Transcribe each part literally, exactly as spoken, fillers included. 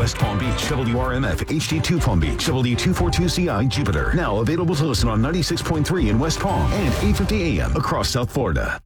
West Palm Beach, W R M F H D two Palm Beach, W two forty-two C I Jupiter. Now available to listen on ninety-six point three in West Palm and eight fifty A M across South Florida.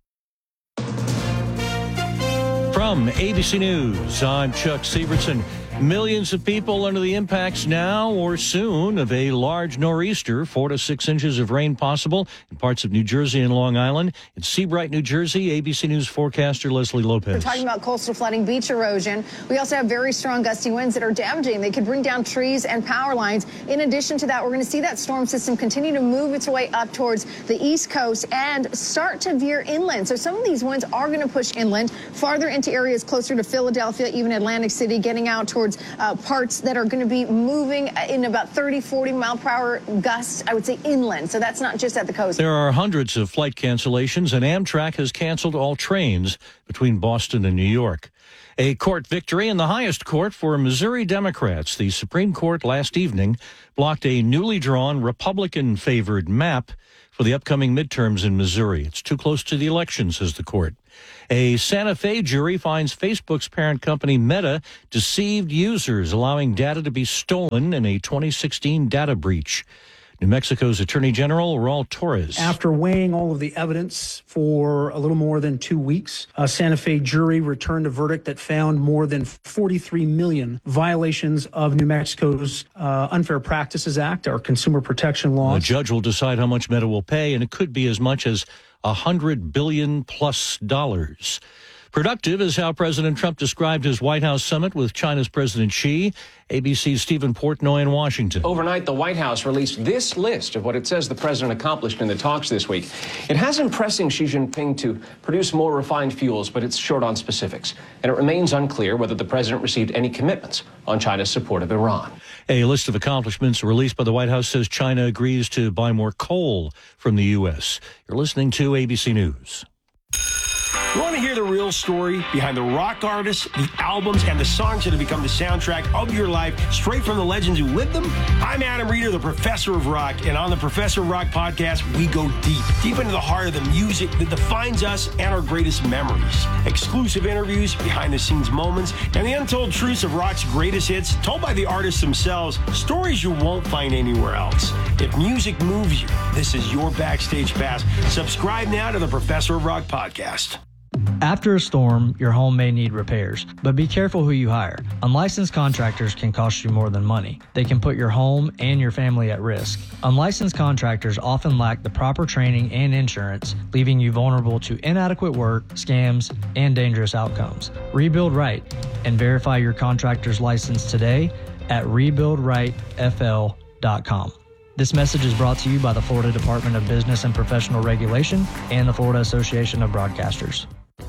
From A B C News, I'm Chuck Severson. Millions of people under the impacts now or soon of a large nor'easter. Four to six inches of rain possible in parts of New Jersey and Long Island. In Seabright, New Jersey, A B C News forecaster Leslie Lopez. We're talking about coastal flooding, beach erosion. We also have very strong gusty winds that are damaging. They could bring down trees and power lines. In addition to that, we're going to see that storm system continue to move its way up towards the east coast and start to veer inland. So some of these winds are going to push inland, farther into areas closer to Philadelphia, even Atlantic City, getting out towards Uh, parts that are going to be moving in about thirty, forty mile per hour gusts, I would say inland. So that's not just at the coast. There are hundreds of flight cancellations, and Amtrak has canceled all trains between Boston and New York. A court victory in the highest court for Missouri Democrats. The Supreme Court last evening blocked a newly drawn Republican-favored map for the upcoming midterms in Missouri. It's too close to the election, says the court. A Santa Fe jury finds Facebook's parent company Meta deceived users, allowing data to be stolen in a twenty sixteen data breach. New Mexico's Attorney General Raul Torres. After weighing all of the evidence for a little more than two weeks, a Santa Fe jury returned a verdict that found more than forty-three million violations of New Mexico's uh, Unfair Practices Act, our consumer protection laws. The judge will decide how much Meta will pay, and it could be as much as one hundred billion dollars plus dollars. Productive is how President Trump described his White House summit with China's President Xi. A B C's Stephen Portnoy in Washington. Overnight, the White House released this list of what it says the president accomplished in the talks this week. It has him pressing Xi Jinping to produce more refined fuels, but it's short on specifics. And it remains unclear whether the president received any commitments on China's support of Iran. A list of accomplishments released by the White House says China agrees to buy more coal from the U S. You're listening to A B C News. You want to hear the real story behind the rock artists, the albums, and the songs that have become the soundtrack of your life, straight from the legends who lived them? I'm Adam Reeder, the Professor of Rock, and on the Professor of Rock podcast, we go deep, deep into the heart of the music that defines us and our greatest memories. Exclusive interviews, behind-the-scenes moments, and the untold truths of rock's greatest hits, told by the artists themselves, stories you won't find anywhere else. If music moves you, this is your backstage pass. Subscribe now to the Professor of Rock podcast. After a storm, your home may need repairs, but be careful who you hire. Unlicensed contractors can cost you more than money. They can put your home and your family at risk. Unlicensed contractors often lack the proper training and insurance, leaving you vulnerable to inadequate work, scams, and dangerous outcomes. Rebuild right and verify your contractor's license today at rebuild right f l dot com. This message is brought to you by the Florida Department of Business and Professional Regulation and the Florida Association of Broadcasters.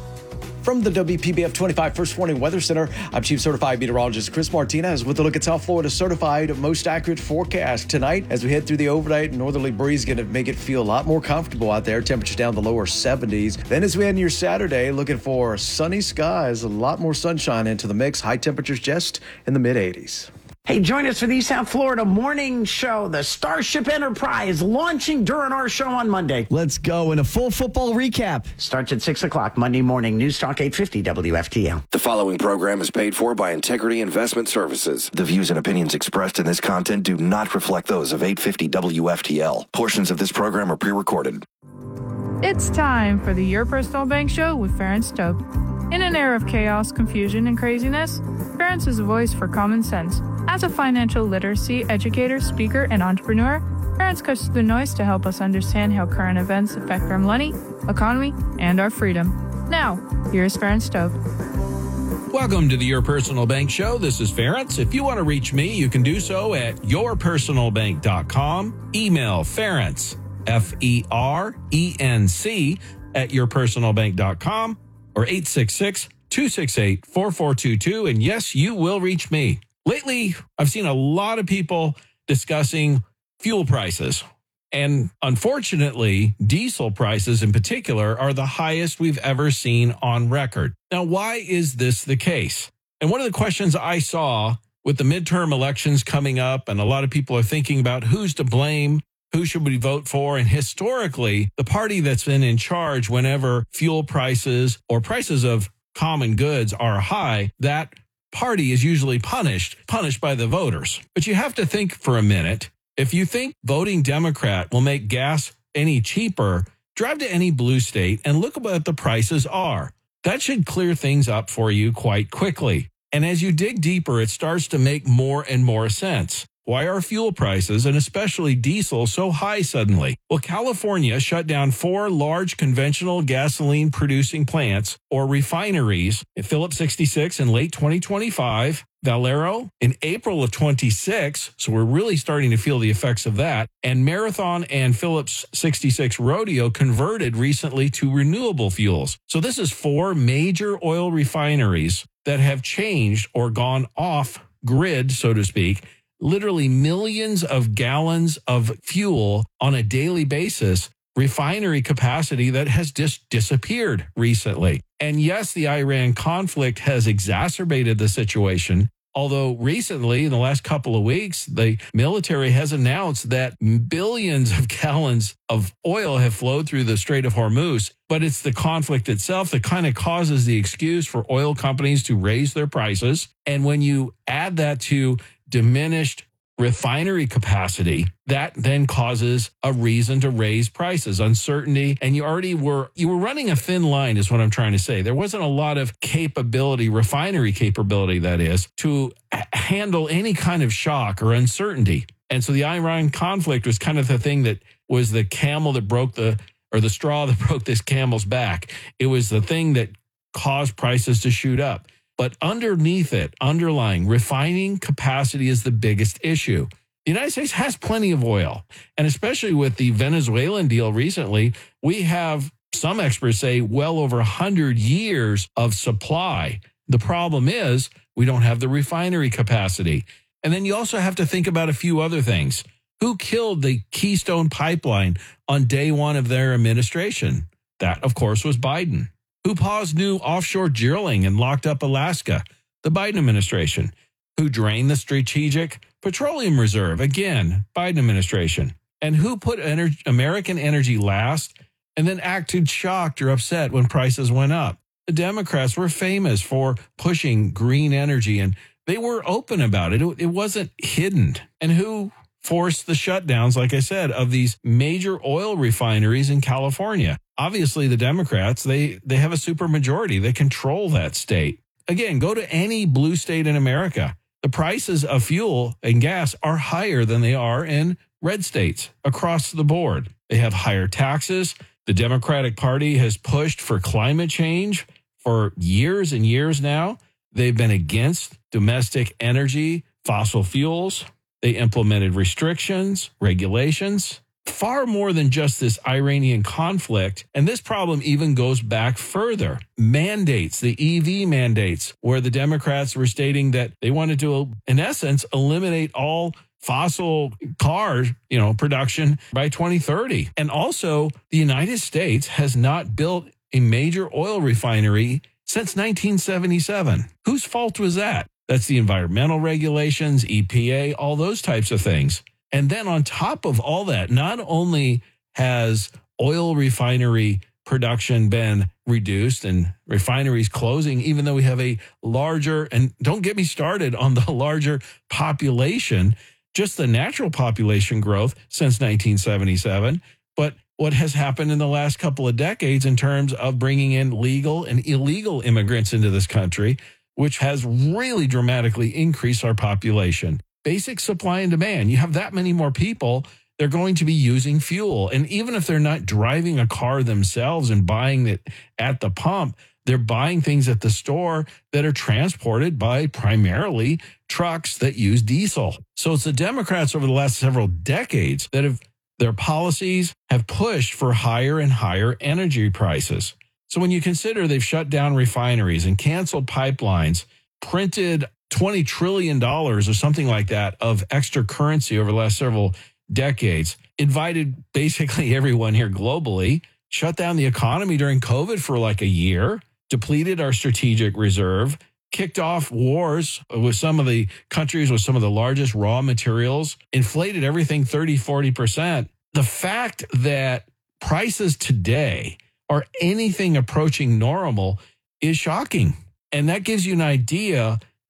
From the W P B F twenty-five First Warning Weather Center, I'm Chief Certified Meteorologist Chris Martinez with a look at South Florida's certified most accurate forecast. Tonight, as we head through the overnight, northerly breeze going to make it feel a lot more comfortable out there. Temperatures down the lower seventies. Then as we head into your Saturday, looking for sunny skies, a lot more sunshine into the mix. High temperatures just in the mid eighties. Hey, join us for the South Florida Morning Show. The Starship Enterprise launching during our show on Monday. Let's go. And a full football recap starts at six o'clock Monday morning. News Talk eight fifty W F T L. The following program is paid for by Integrity Investment Services. The views and opinions expressed in this content do not reflect those of eight fifty W F T L. Portions of this program are pre-recorded. It's time for the Your Personal Bank Show with Ferenc Toth. In an era of chaos, confusion, and craziness, Ferenc is a voice for common sense. As a financial literacy educator, speaker, and entrepreneur, Ferenc cuts through the noise to help us understand how current events affect our money, economy, and our freedom. Now, here's Ferenc Toth. Welcome to the Your Personal Bank Show. This is Ferenc. If you want to reach me, you can do so at your personal bank dot com. Email Ferenc, F E R E N C, at your personal bank dot com. Or eight six six, two six eight, four four two two. And yes, you will reach me. Lately, I've seen a lot of people discussing fuel prices. And unfortunately, diesel prices in particular are the highest we've ever seen on record. Now, why is this the case? And one of the questions I saw with the midterm elections coming up, and a lot of people are thinking about who's to blame, who should we vote for? And historically, the party that's been in charge whenever fuel prices or prices of common goods are high, that party is usually punished, punished by the voters. But you have to think for a minute. If you think voting Democrat will make gas any cheaper, drive to any blue state and look at what the prices are. That should clear things up for you quite quickly. And as you dig deeper, it starts to make more and more sense. Why are fuel prices, and especially diesel, so high suddenly? Well, California shut down four large conventional gasoline producing plants or refineries, Phillips sixty-six in late twenty twenty-five, Valero in April of twenty-six, so we're really starting to feel the effects of that, and Marathon and Phillips sixty-six Rodeo converted recently to renewable fuels. So this is four major oil refineries that have changed or gone off grid, so to speak, literally millions of gallons of fuel on a daily basis, refinery capacity that has just disappeared recently. And yes, the Iran conflict has exacerbated the situation, although recently, in the last couple of weeks, the military has announced that billions of gallons of oil have flowed through the Strait of Hormuz. But it's the conflict itself that kind of causes the excuse for oil companies to raise their prices. And when you add that to diminished refinery capacity, that then causes a reason to raise prices, uncertainty. And you already were, you were running a thin line is what I'm trying to say. There wasn't a lot of capability, refinery capability, that is, to handle any kind of shock or uncertainty. And so the Iran conflict was kind of the thing that was the camel that broke the, or the straw that broke this camel's back. It was the thing that caused prices to shoot up. But underneath it, underlying, refining capacity is the biggest issue. The United States has plenty of oil, and especially with the Venezuelan deal recently, we have, some experts say, well over one hundred years of supply. The problem is we don't have the refinery capacity. And then you also have to think about a few other things. Who killed the Keystone Pipeline on day one of their administration? That, of course, was Biden. Who paused new offshore drilling and locked up Alaska? The Biden administration. Who drained the Strategic Petroleum Reserve? Again, Biden administration. And who put ener- American energy last and then acted shocked or upset when prices went up? The Democrats were famous for pushing green energy, and they were open about it. It, it wasn't hidden. And who forced the shutdowns, like I said, of these major oil refineries in California? Obviously, the Democrats, they, they have a supermajority. They control that state. Again, go to any blue state in America. The prices of fuel and gas are higher than they are in red states across the board. They have higher taxes. The Democratic Party has pushed for climate change for years and years now. They've been against domestic energy, fossil fuels. They implemented restrictions, regulations, far more than just this Iranian conflict. And this problem even goes back further. Mandates, the E V mandates, where the Democrats were stating that they wanted to, in essence, eliminate all fossil car, you know, production by twenty thirty. And also, the United States has not built a major oil refinery since nineteen seventy-seven. Whose fault was that? That's the environmental regulations, E P A, all those types of things. And then on top of all that, not only has oil refinery production been reduced and refineries closing, even though we have a larger, and don't get me started on the larger population, just the natural population growth since nineteen seventy-seven, but what has happened in the last couple of decades in terms of bringing in legal and illegal immigrants into this country, which has really dramatically increased our population. Basic supply and demand. You have that many more people, they're going to be using fuel. And even if they're not driving a car themselves and buying it at the pump, they're buying things at the store that are transported by primarily trucks that use diesel. So it's the Democrats over the last several decades that have, their policies have pushed for higher and higher energy prices. So when you consider they've shut down refineries and canceled pipelines, printed twenty trillion dollars or something like that of extra currency over the last several decades, invited basically everyone here globally, shut down the economy during COVID for like a year, depleted our strategic reserve, kicked off wars with some of the countries with some of the largest raw materials, inflated everything thirty, forty percent. The fact that prices today are anything approaching normal is shocking. And that gives you an idea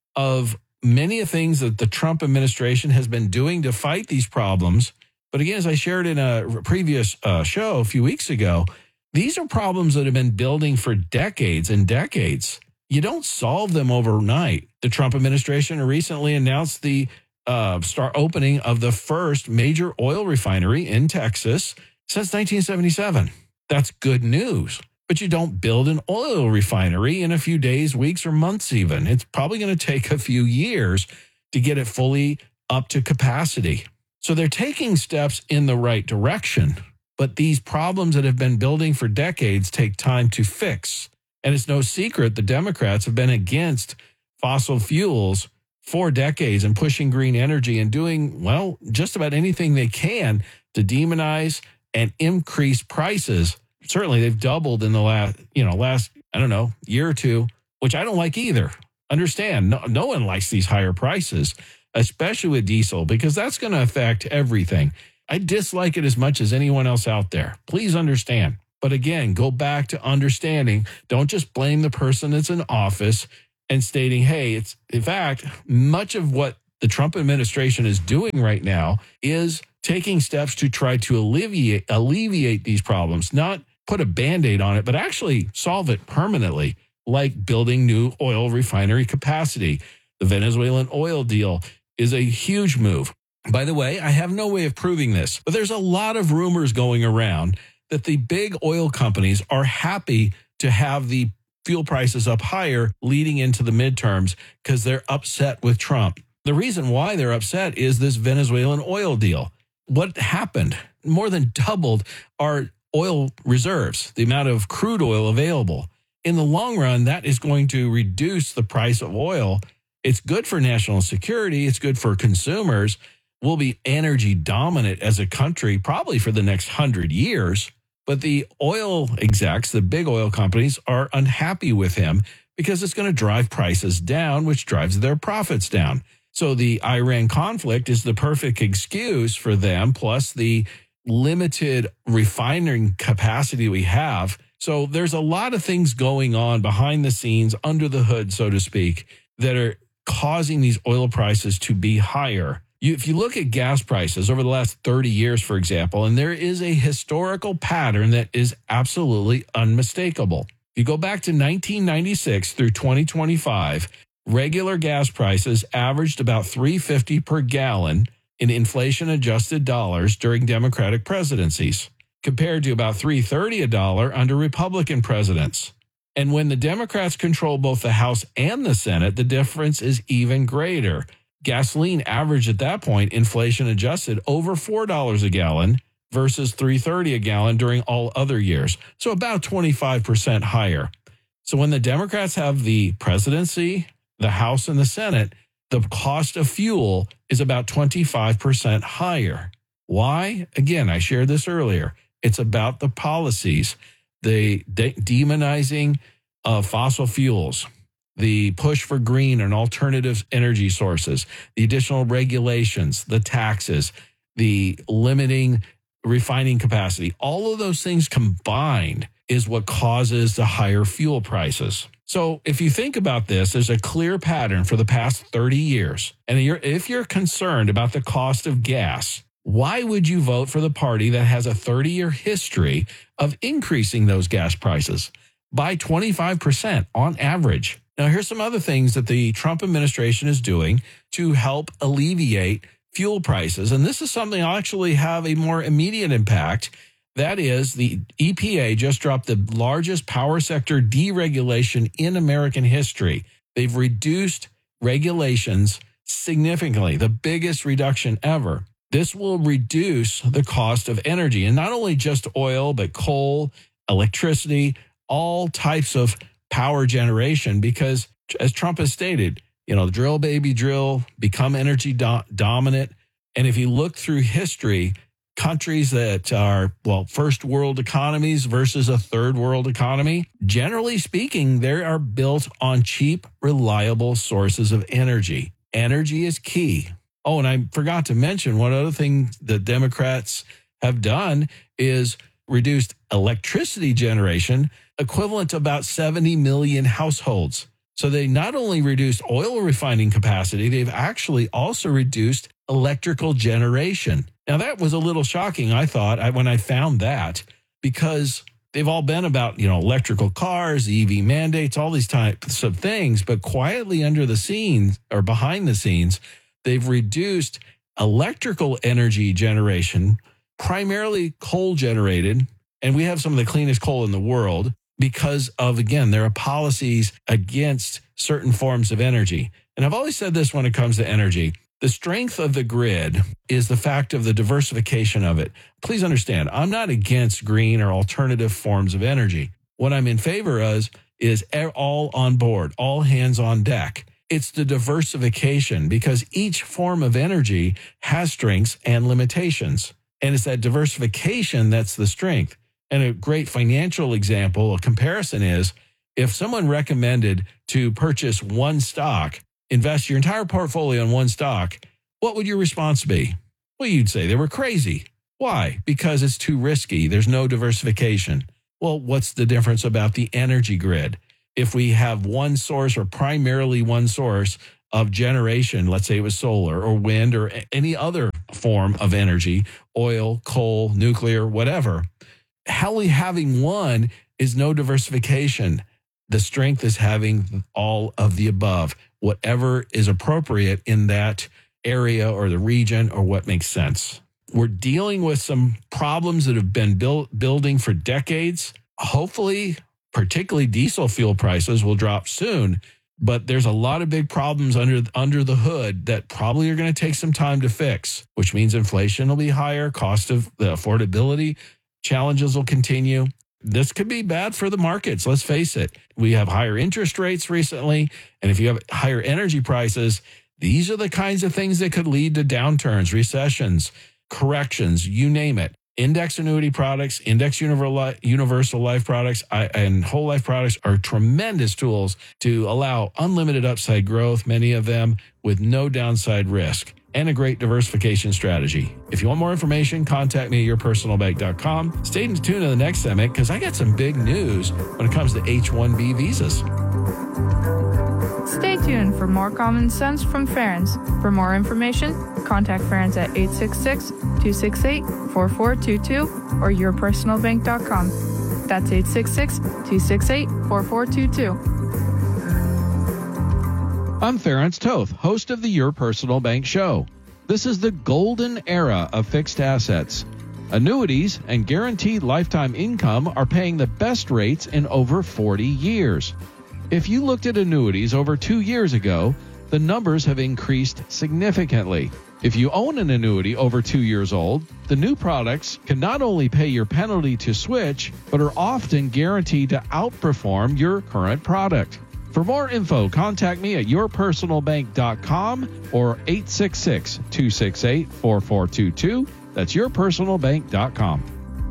of many of things that the Trump administration has been doing to fight these problems. But again, as I shared in a previous uh, show a few weeks ago, these are problems that have been building for decades and decades. You don't solve them overnight. The Trump administration recently announced the uh, start opening of the first major oil refinery in Texas since nineteen seventy-seven. That's good news. But you don't build an oil refinery in a few days, weeks, or months even. It's probably going to take a few years to get it fully up to capacity. So they're taking steps in the right direction. But these problems that have been building for decades take time to fix. And it's no secret the Democrats have been against fossil fuels for decades and pushing green energy and doing, well, just about anything they can to demonize and increase prices. Certainly they've doubled in the last, you know, last, I don't know, year or two, which I don't like either. Understand, no, no one likes these higher prices, especially with diesel, because that's going to affect everything. I dislike it as much as anyone else out there. Please understand. But again, go back to understanding. Don't just blame the person that's in office and stating, hey, it's in fact, much of what the Trump administration is doing right now is taking steps to try to alleviate alleviate these problems, not put a Band-Aid on it, but actually solve it permanently, like building new oil refinery capacity. The Venezuelan oil deal is a huge move. By the way, I have no way of proving this, but there's a lot of rumors going around that the big oil companies are happy to have the fuel prices up higher leading into the midterms because they're upset with Trump. The reason why they're upset is this Venezuelan oil deal. What happened? More than doubled our oil reserves, the amount of crude oil available. In the long run, that is going to reduce the price of oil. It's good for national security. It's good for consumers. We'll be energy dominant as a country probably for the next hundred years. But the oil execs, the big oil companies, are unhappy with him because it's going to drive prices down, which drives their profits down. So the Iran conflict is the perfect excuse for them, plus the limited refining capacity we have. So there's a lot of things going on behind the scenes, under the hood, so to speak, that are causing these oil prices to be higher. You, if you look at gas prices over the last thirty years, for example, and there is a historical pattern that is absolutely unmistakable. If you go back to nineteen ninety-six through twenty twenty-five, regular gas prices averaged about three dollars and fifty cents per gallon in inflation-adjusted dollars during Democratic presidencies, compared to about three dollars and thirty cents a dollar under Republican presidents. And when the Democrats control both the House and the Senate, the difference is even greater. Gasoline averaged at that point, inflation-adjusted, over four dollars a gallon versus three dollars and thirty cents a gallon during all other years. So about twenty-five percent higher. So when the Democrats have the presidency, the House, and the Senate, the cost of fuel is about twenty-five percent higher. Why? Again, I shared this earlier. It's about the policies, the de- demonizing of fossil fuels, the push for green and alternative energy sources, the additional regulations, the taxes, the limiting refining capacity. All of those things combined is what causes the higher fuel prices. So if you think about this, there's a clear pattern for the past thirty years. And you're, if you're concerned about the cost of gas, why would you vote for the party that has a thirty-year history of increasing those gas prices by twenty-five percent on average? Now, here's some other things that the Trump administration is doing to help alleviate fuel prices. And this is something I'll actually have a more immediate impact. That is, the E P A just dropped the largest power sector deregulation in American history. They've reduced regulations significantly, the biggest reduction ever. This will reduce the cost of energy, and not only just oil, but coal, electricity, all types of power generation, because as Trump has stated, you know, drill, baby, drill, become energy do- dominant. And if you look through history, countries that are, well, first world economies versus a third world economy, generally speaking, they are built on cheap, reliable sources of energy. Energy is key. Oh, and I forgot to mention one other thing the Democrats have done is reduced electricity generation equivalent to about seventy million households. So they not only reduced oil refining capacity, they've actually also reduced electrical generation. Now, that was a little shocking, I thought, I, when I found that, because they've all been about, you know, electrical cars, E V mandates, all these types of things. But quietly under the scenes or behind the scenes, they've reduced electrical energy generation, primarily coal generated. And we have some of the cleanest coal in the world because of, again, there are policies against certain forms of energy. And I've always said this when it comes to energy. The strength of the grid is the fact of the diversification of it. Please understand, I'm not against green or alternative forms of energy. What I'm in favor of is all on board, all hands on deck. It's the diversification, because each form of energy has strengths and limitations. And it's that diversification that's the strength. And a great financial example, a comparison is, if someone recommended to purchase one stock, invest your entire portfolio in one stock, what would your response be? Well, you'd say they were crazy. Why? Because it's too risky. There's no diversification. Well, what's the difference about the energy grid? If we have one source or primarily one source of generation, let's say it was solar or wind or any other form of energy, oil, coal, nuclear, whatever, Hally having one is no diversification. The strength is having all of the above, whatever is appropriate in that area or the region or what makes sense. We're dealing with some problems that have been built, building for decades. Hopefully, particularly diesel fuel prices will drop soon, but there's a lot of big problems under, under the hood that probably are going to take some time to fix, which means inflation will be higher, cost of the affordability challenges will continue. This could be bad for the markets. Let's face it. We have higher interest rates recently. And if you have higher energy prices, these are the kinds of things that could lead to downturns, recessions, corrections, you name it. Index annuity products, index universal life products, and whole life products are tremendous tools to allow unlimited upside growth, many of them with no downside risk, and a great diversification strategy. If you want more information, contact me at your personal bank dot com. Stay tuned to the next segment because I got some big news when it comes to H one B visas. Stay tuned for more common sense from Ference. For more information, contact Ference at eight six six, two six eight, four four two two or your personal bank dot com. That's eight six six, two six eight, four four two two. I'm Ference Toth, host of the Your Personal Bank Show. This is the golden era of fixed assets. Annuities and guaranteed lifetime income are paying the best rates in over forty years. If you looked at annuities over two years ago, the numbers have increased significantly. If you own an annuity over two years old, the new products can not only pay your penalty to switch, but are often guaranteed to outperform your current product. For more info, contact me at your personal bank dot com or eight six six, two six eight, four four two two. That's your personal bank dot com.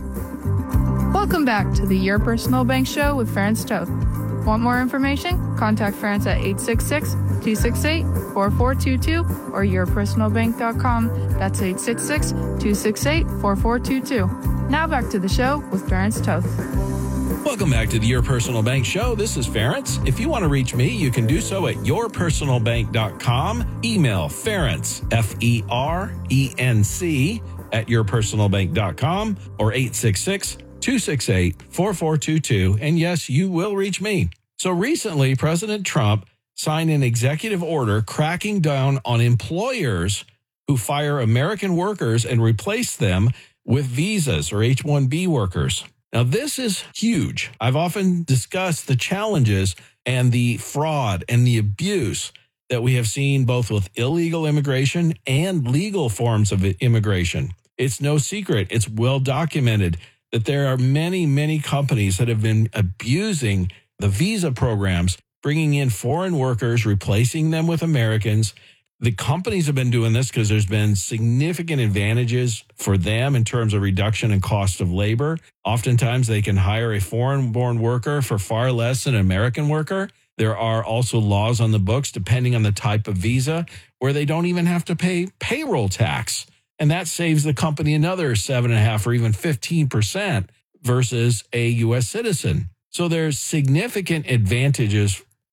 Welcome back to the Your Personal Bank Show with Ference Toth. Want more information? Contact Ference at eight six six, two six eight, four four two two or your personal bank dot com. That's eight six six, two six eight, four four two two. Now back to the show with Ference Toth. Welcome back to the Your Personal Bank Show. This is Ference. If you want to reach me, you can do so at your personal bank dot com. Email Ference, F E R E N C, at your personal bank dot com or eight six six, two six eight, four four two two. And yes, you will reach me. So recently, President Trump signed an executive order cracking down on employers who fire American workers and replace them with visas or H one B workers. Now, this is huge. I've often discussed the challenges and the fraud and the abuse that we have seen both with illegal immigration and legal forms of immigration. It's no secret. It's well documented that there are many, many companies that have been abusing the visa programs, bringing in foreign workers, replacing them with Americans. The companies have been doing this because there's been significant advantages for them in terms of reduction in cost of labor. Oftentimes, they can hire a foreign-born worker for far less than an American worker. There are also laws on the books, depending on the type of visa, where they don't even have to pay payroll tax. And that saves the company another seven point five or even fifteen percent versus a U S citizen. So there's significant advantages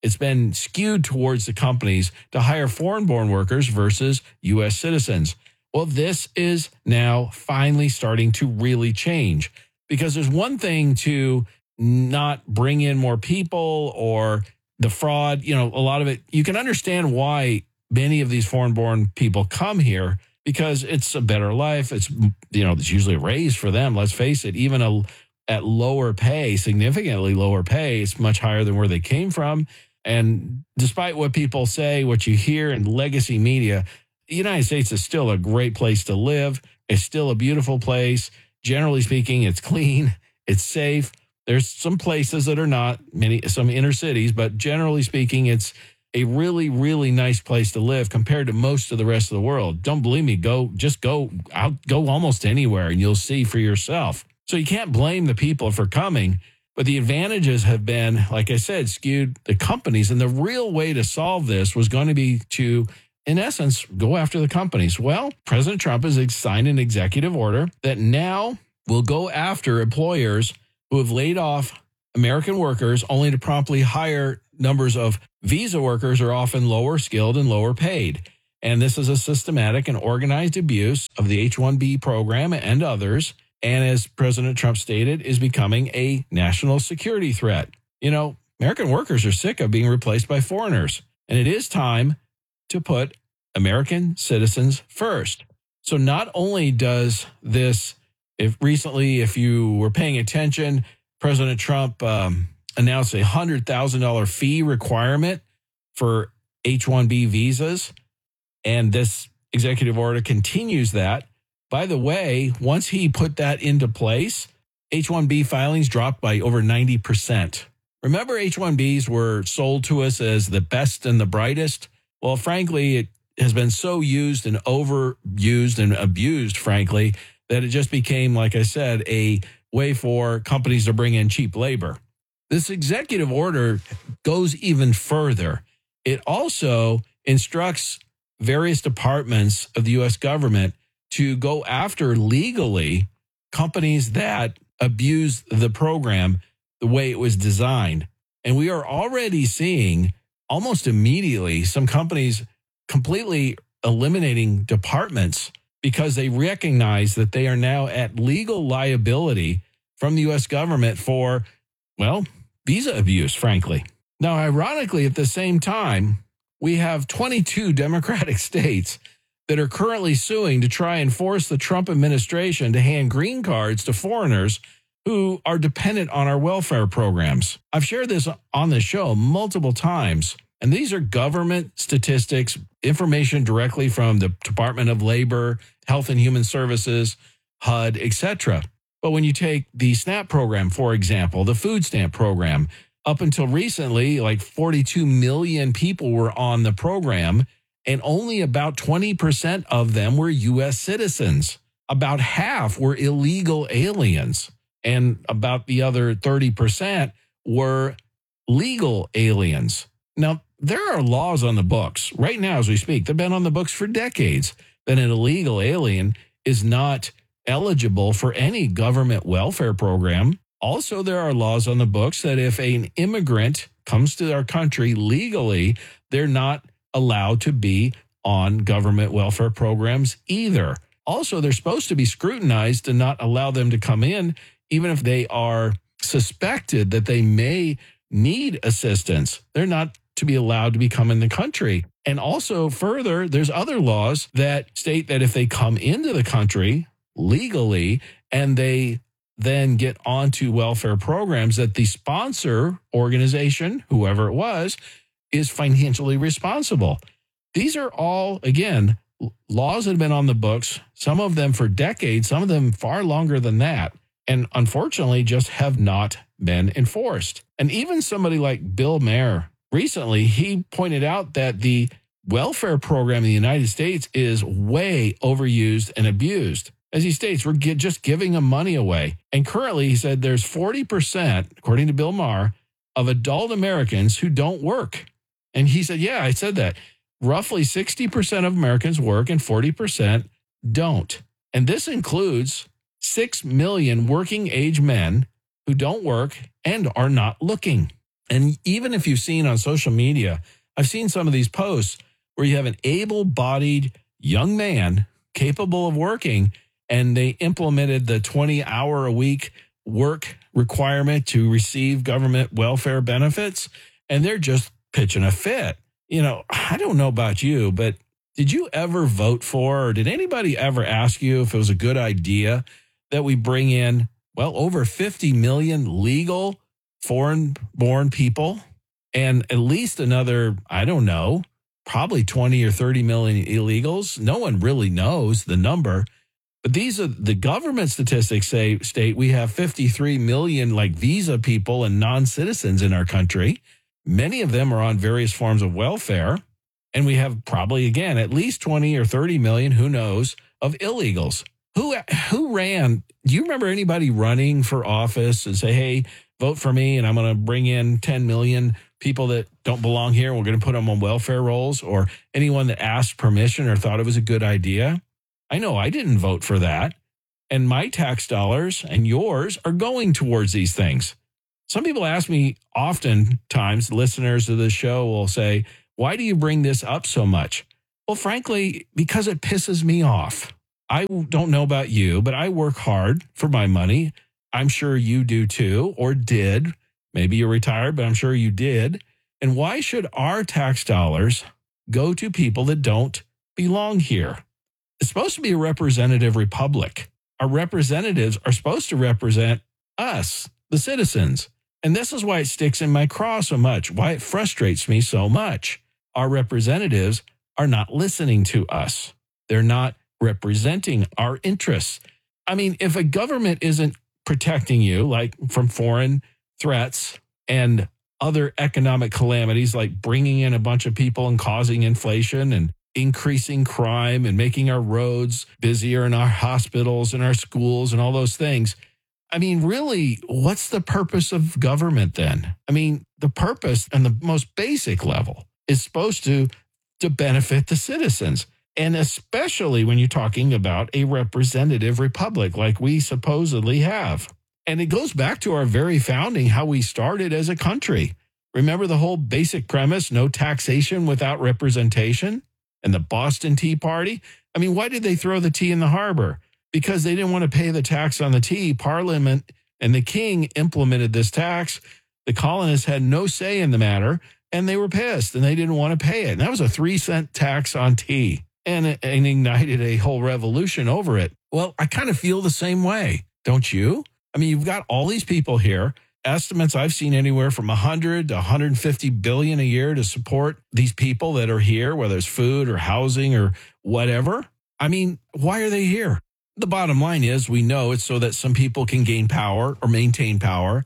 it's been skewed towards the companies to hire foreign-born workers versus U S citizens. Well, this is now finally starting to really change, because there's one thing to not bring in more people or the fraud. You know, a lot of it, you can understand why many of these foreign-born people come here, because it's a better life. It's, you know, it's usually a raise for them. Let's face it, even a, at lower pay, significantly lower pay, it's much higher than where they came from. And despite what people say, what you hear in legacy media, the United States is still a great place to live. It's still a beautiful place. Generally speaking, it's clean, it's safe. There's some places that are not, many, some inner cities, but generally speaking, it's a really, really nice place to live compared to most of the rest of the world. Don't believe me, go, just go out, go almost anywhere and you'll see for yourself. So you can't blame the people for coming, but the advantages have been, like I said, skewed the companies. And the real way to solve this was going to be to, in essence, go after the companies. Well, President Trump has signed an executive order that now will go after employers who have laid off American workers only to promptly hire numbers of visa workers who are often lower skilled and lower paid. And this is a systematic and organized abuse of the H one B program and others. And as President Trump stated, is becoming a national security threat. You know, American workers are sick of being replaced by foreigners, and it is time to put American citizens first. So not only does this, if recently, if you were paying attention, President Trump um, announced a one hundred thousand dollars fee requirement for H one B visas, and this executive order continues that. By the way, once he put that into place, H one B filings dropped by over ninety percent. Remember, H one Bs were sold to us as the best and the brightest? Well, frankly, it has been so used and overused and abused, frankly, that it just became, like I said, a way for companies to bring in cheap labor. This executive order goes even further. It also instructs various departments of the U S government to go after legally companies that abuse the program the way it was designed. And we are already seeing almost immediately some companies completely eliminating departments because they recognize that they are now at legal liability from the U S government for, well, visa abuse, frankly. Now, ironically, at the same time, we have twenty-two Democratic states that are currently suing to try and force the Trump administration to hand green cards to foreigners who are dependent on our welfare programs. I've shared this on the show multiple times, and these are government statistics, information directly from the Department of Labor, Health and Human Services, H U D, et cetera. But when you take the SNAP program, for example, the food stamp program, up until recently, like forty-two million people were on the program, and only about twenty percent of them were U S citizens. About half were illegal aliens, and about the other thirty percent were legal aliens. Now, there are laws on the books right now as we speak. They've been on the books for decades that an illegal alien is not eligible for any government welfare program. Also, there are laws on the books that if an immigrant comes to our country legally, they're not allowed to be on government welfare programs either. Also, they're supposed to be scrutinized and not allow them to come in, even if they are suspected that they may need assistance. They're not to be allowed to become in the country. And also further, there's other laws that state that if they come into the country legally and they then get onto welfare programs, that the sponsor organization, whoever it was, is financially responsible. These are all, again, laws that have been on the books, some of them for decades, some of them far longer than that, and unfortunately just have not been enforced. And even somebody like Bill Maher, recently, he pointed out that the welfare program in the United States is way overused and abused. As he states, we're get, just giving them money away. And currently, he said there's forty percent, according to Bill Maher, of adult Americans who don't work. And he said, yeah, I said that. Roughly sixty percent of Americans work and forty percent don't. And this includes six million working age men who don't work and are not looking. And even if you've seen on social media, I've seen some of these posts where you have an able-bodied young man capable of working, and they implemented the twenty-hour-a-week work requirement to receive government welfare benefits, and they're just pitching a fit. You know, I don't know about you, but did you ever vote for, or did anybody ever ask you if it was a good idea that we bring in, well, over fifty million legal foreign-born people and at least another, I don't know, probably twenty or thirty million illegals? No one really knows the number. But these are the government statistics say state we have fifty-three million like visa people and non-citizens in our country. Many of them are on various forms of welfare. And we have probably, again, at least twenty or thirty million, who knows, of illegals. Who who ran? Do you remember anybody running for office and say, hey, vote for me and I'm going to bring in ten million people that don't belong here. We're going to put them on welfare rolls, or anyone that asked permission or thought it was a good idea? I know I didn't vote for that. And my tax dollars and yours are going towards these things. Some people ask me oftentimes, listeners of the show will say, why do you bring this up so much? Well, frankly, because it pisses me off. I don't know about you, but I work hard for my money. I'm sure you do too, or did. Maybe you're retired, but I'm sure you did. And why should our tax dollars go to people that don't belong here? It's supposed to be a representative republic. Our representatives are supposed to represent us, the citizens. And this is why it sticks in my craw so much, why it frustrates me so much. Our representatives are not listening to us. They're not representing our interests. I mean, if a government isn't protecting you, like from foreign threats and other economic calamities, like bringing in a bunch of people and causing inflation and increasing crime and making our roads busier and our hospitals and our schools and all those things. I mean, really, what's the purpose of government then? I mean, the purpose on the most basic level is supposed to, to benefit the citizens. And especially when you're talking about a representative republic like we supposedly have. And it goes back to our very founding, how we started as a country. Remember the whole basic premise, no taxation without representation? And the Boston Tea Party? I mean, why did they throw the tea in the harbor? Because they didn't want to pay the tax on the tea. Parliament and the king implemented this tax. The colonists had no say in the matter, and they were pissed, and they didn't want to pay it. And that was a three cent tax on tea, and it and ignited a whole revolution over it. Well, I kind of feel the same way, don't you? I mean, you've got all these people here. Estimates I've seen anywhere from one hundred to one hundred fifty billion a year to support these people that are here, whether it's food or housing or whatever. I mean, why are they here? The bottom line is we know it's so that some people can gain power or maintain power.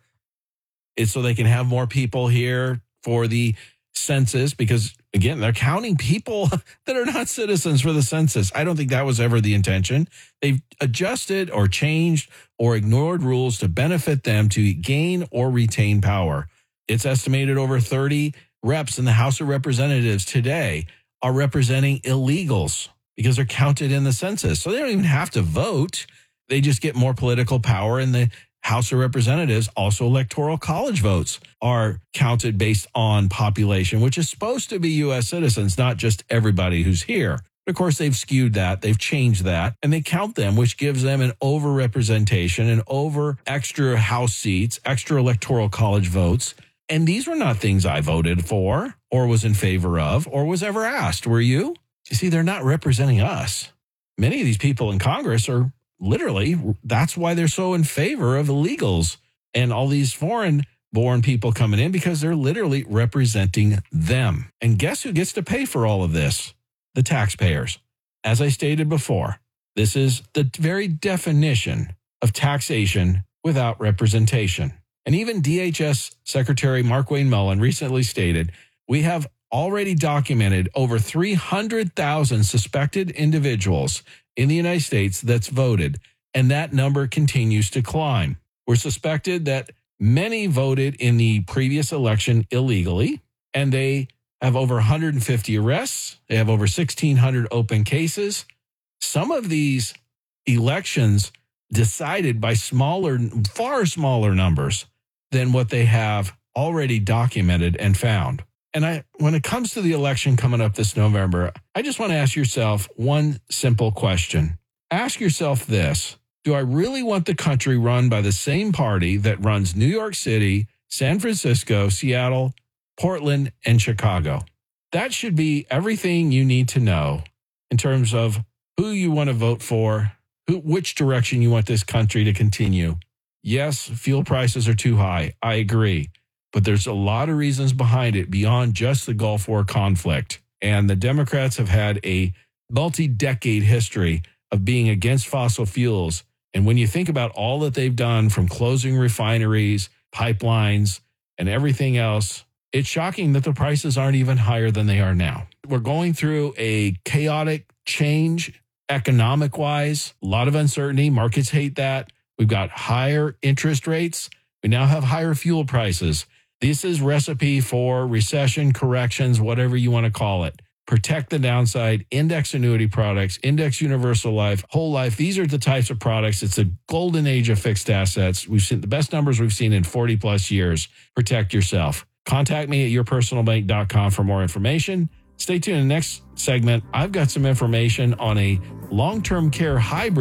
It's so they can have more people here for the census because, again, they're counting people that are not citizens for the census. I don't think that was ever the intention. They've adjusted or changed or ignored rules to benefit them to gain or retain power. It's estimated over thirty reps in the House of Representatives today are representing illegals because they're counted in the census. So they don't even have to vote. They just get more political power in the House of Representatives. Also, electoral college votes are counted based on population, which is supposed to be U S citizens, not just everybody who's here. Of course, they've skewed that. They've changed that, and they count them, which gives them an overrepresentation and over extra House seats, extra electoral college votes. And these were not things I voted for or was in favor of or was ever asked. Were you? You see, they're not representing us. Many of these people in Congress are literally, that's why they're so in favor of illegals and all these foreign-born people coming in, because they're literally representing them. And guess who gets to pay for all of this? The taxpayers. As I stated before, this is the very definition of taxation without representation. And even D H S Secretary Markwayne Mullin recently stated, we have already documented over three hundred thousand suspected individuals in the United States that's voted, and that number continues to climb. We're suspected that many voted in the previous election illegally, and they have over one hundred fifty arrests. They have over sixteen hundred open cases. Some of these elections decided by smaller, far smaller numbers than what they have already documented and found. And I, when it comes to the election coming up this November, I just want to ask yourself one simple question. Ask yourself this. Do I really want the country run by the same party that runs New York City, San Francisco, Seattle, Portland, and Chicago? That should be everything you need to know in terms of who you want to vote for, who, which direction you want this country to continue. Yes, fuel prices are too high. I agree. But there's a lot of reasons behind it beyond just the Gulf War conflict. And the Democrats have had a multi-decade history of being against fossil fuels. And when you think about all that they've done, from closing refineries, pipelines, and everything else, it's shocking that the prices aren't even higher than they are now. We're going through a chaotic change economic-wise, a lot of uncertainty. Markets hate that. We've got higher interest rates. We now have higher fuel prices. This is recipe for recession, corrections, whatever you want to call it. Protect the downside, index annuity products, index universal life, whole life. These are the types of products. It's a golden age of fixed assets. We've seen the best numbers we've seen in forty plus years. Protect yourself. Contact me at your personal bank dot com for more information. Stay tuned in the next segment. I've got some information on a long-term care hybrid